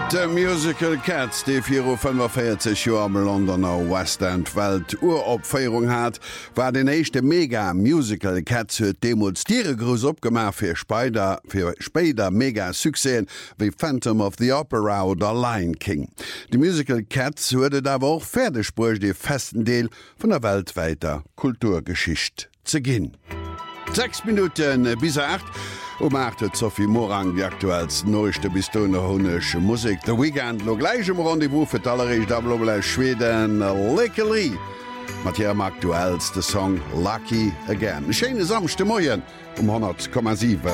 De Musical Cats, die 45 Joer am Londoner West End Welt Uropféierung hat, war den echte Mega Musical Cats huet demonstriere Grus opgemacht fir Speder mega Succeen wie Phantom of the Opera oder Lion King. Die Musical Cats huet awer auch Pferdespruch de festen Deel vun der weltweiter Kulturgeschicht ze ginn. 6 Minuten bis 8 huet Sophie Morang die aktuels neuchte bis hunnesche Musik. De Weekend lo gleichem Rendevous fir allerich Dabloble Schweden Lekeli. Mat hirem aktuellste Song Lucky Again. Schene samchte Moien 100,7.